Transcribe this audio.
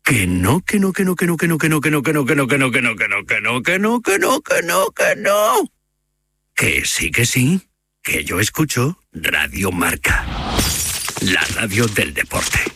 Que no, que no, que no, que no, que no, que no, que no, que no, que no, que no, que no, que no, que no, que no, que no, que no, que no. Que sí, que yo escucho Radio Marca, la radio del deporte.